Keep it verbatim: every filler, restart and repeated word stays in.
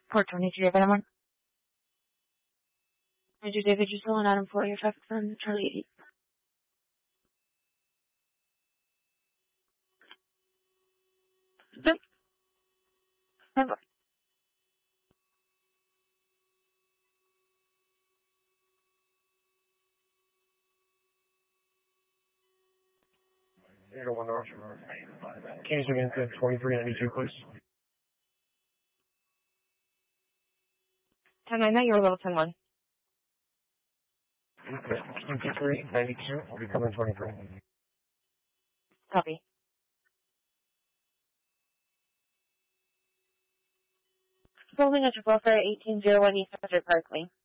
four twenty-three, everyone. Major David Giselle and Adam four, your traffic from Charlie eight. Yep. Never. Zero one North. Can you zoom into twenty-three ninety-two, please? ten nine nine, you're level ten one. twenty-three ninety-two, I'll be coming twenty-three. Copy. Holding at your welfare eighteen oh one East Central Parkway.